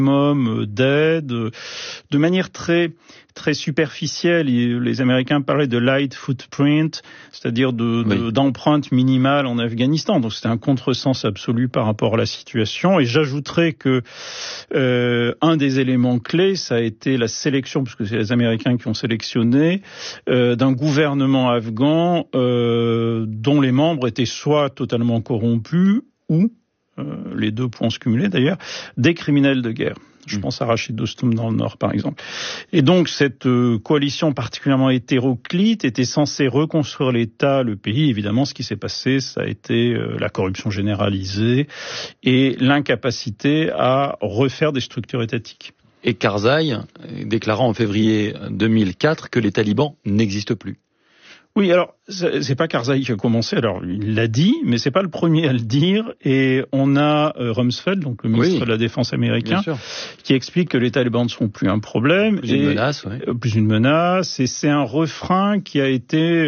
d'aide, de manière très superficielle. Les Américains parlaient de light footprint, c'est-à-dire d'empreinte minimale en Afghanistan. Donc c'était un contresens absolu par rapport à la situation. Et j'ajouterais que un des éléments clés, ça a été la sélection, puisque c'est les Américains qui ont sélectionné, d'un gouvernement afghan dont les membres étaient soit totalement corrompus ou les deux pourront se cumuler d'ailleurs, des criminels de guerre. Je pense à Rachid Dostum dans le Nord, par exemple. Et donc, cette coalition particulièrement hétéroclite était censée reconstruire l'État, le pays. Évidemment, ce qui s'est passé, ça a été la corruption généralisée et l'incapacité à refaire des structures étatiques. Et Karzai déclarant en février 2004 que les talibans n'existent plus. Oui, alors, c'est pas Karzai qui a commencé, alors il l'a dit, mais c'est pas le premier à le dire, et on a Rumsfeld, donc le ministre de la Défense américain, qui explique que les talibans ne sont plus un problème. Plus une menace, plus une menace, et c'est un refrain qui a été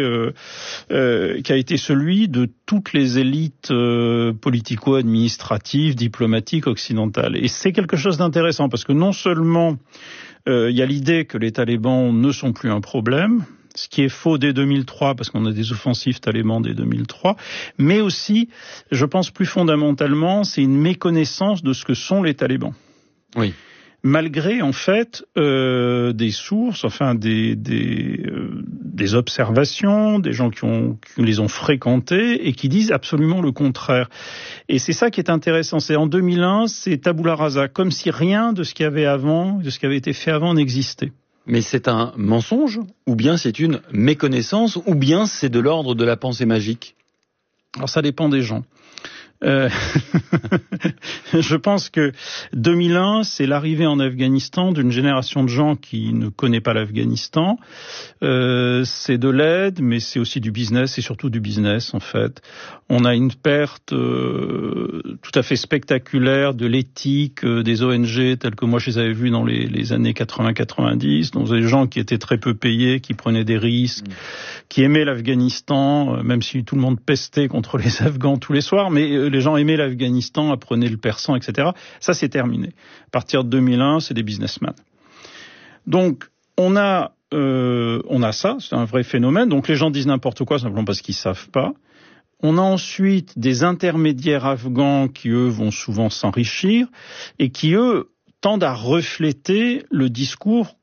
celui de toutes les élites politico-administratives, diplomatiques occidentales. Et c'est quelque chose d'intéressant, parce que non seulement il y a l'idée que les talibans ne sont plus un problème, ce qui est faux dès 2003, parce qu'on a des offensives talibans dès 2003, mais aussi, je pense plus fondamentalement, c'est une méconnaissance de ce que sont les talibans. Oui. Malgré, en fait, des sources, enfin des observations, des gens qui les ont fréquentés et qui disent absolument le contraire. Et c'est ça qui est intéressant. C'est en 2001, c'est tabula rasa, comme si rien de ce qu'il y avait avant, de ce qui avait été fait avant n'existait. Mais c'est un mensonge, ou bien c'est une méconnaissance, ou bien c'est de l'ordre de la pensée magique? Alors ça dépend des gens. Je pense que 2001, c'est l'arrivée en Afghanistan d'une génération de gens qui ne connaît pas l'Afghanistan. C'est de l'aide, mais c'est aussi du business, et surtout du business en fait. On a une perte tout à fait spectaculaire de l'éthique des ONG telles que moi je les avais vues dans les années 80-90, donc des gens qui étaient très peu payés, qui prenaient des risques, qui aimaient l'Afghanistan, même si tout le monde pestait contre les Afghans tous les soirs, mais les gens aimaient l'Afghanistan, apprenaient le persan, etc. Ça, c'est terminé. À partir de 2001, c'est des businessmen. Donc, on a ça, c'est un vrai phénomène. Donc, les gens disent n'importe quoi simplement parce qu'ils savent pas. On a ensuite des intermédiaires afghans qui, eux, vont souvent s'enrichir et qui, eux, tendent à refléter le discours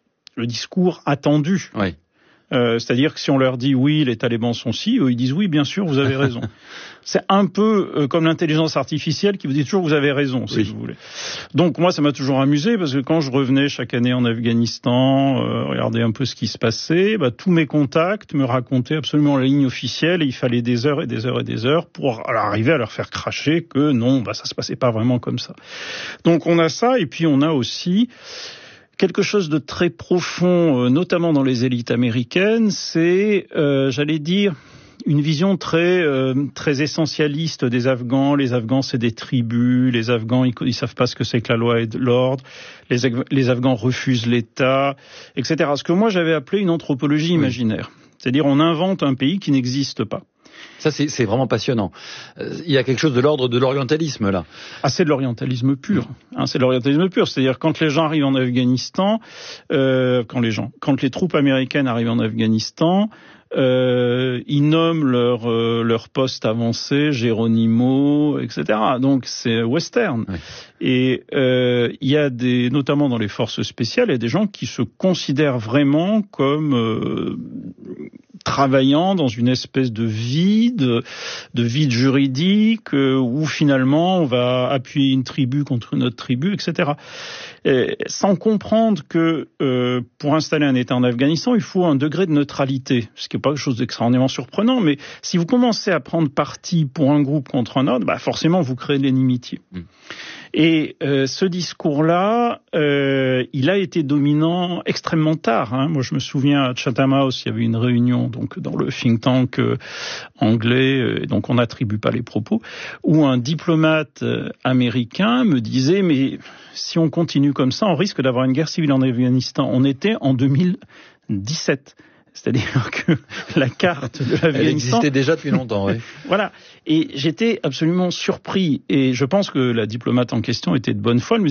attendu. Oui. C'est-à-dire que si on leur dit oui, les talibans sont ci, eux ils disent oui, bien sûr, vous avez raison. C'est un peu comme l'intelligence artificielle qui vous dit toujours vous avez raison, si vous voulez. Donc moi, ça m'a toujours amusé parce que quand je revenais chaque année en Afghanistan, regarder un peu ce qui se passait, tous mes contacts me racontaient absolument la ligne officielle et il fallait des heures et des heures et des heures pour arriver à leur faire cracher que non, ça se passait pas vraiment comme ça. Donc on a ça et puis on a aussi quelque chose de très profond, notamment dans les élites américaines, c'est, j'allais dire, une vision très essentialiste des Afghans. Les Afghans, c'est des tribus. Les Afghans, ils savent pas ce que c'est que la loi et l'ordre. Les Afghans refusent l'État, etc. Ce que moi, j'avais appelé une anthropologie imaginaire. C'est-à-dire, on invente un pays qui n'existe pas. Ça, c'est vraiment passionnant. Il y a quelque chose de l'ordre de l'orientalisme, là. Ah, c'est de l'orientalisme pur. C'est de l'orientalisme pur. C'est-à-dire, quand les gens arrivent en Afghanistan, quand les troupes américaines arrivent en Afghanistan, ils nomment leur poste avancé, Geronimo, etc. Donc, c'est western. Oui. Et il y a notamment dans les forces spéciales, il y a des gens qui se considèrent vraiment comme travaillant dans une espèce de vide juridique où finalement on va appuyer une tribu contre une autre tribu, etc. Sans comprendre que pour installer un État en Afghanistan, il faut un degré de neutralité, ce qui n'est pas quelque chose d'extraordinairement surprenant, mais si vous commencez à prendre parti pour un groupe contre un autre, forcément vous créez de l'inimitié. Et ce discours-là, il a été dominant extrêmement tard. Moi, je me souviens à Chatham House, il y avait une réunion donc dans le think tank anglais, donc on n'attribue pas les propos, où un diplomate américain me disait mais si on continue comme ça, on risque d'avoir une guerre civile en Afghanistan. On était en 2017. C'est-à-dire que la carte de l'Afghanistan... Elle existait déjà depuis longtemps, oui. Voilà. Et j'étais absolument surpris. Et je pense que la diplomate en question était de bonne foi.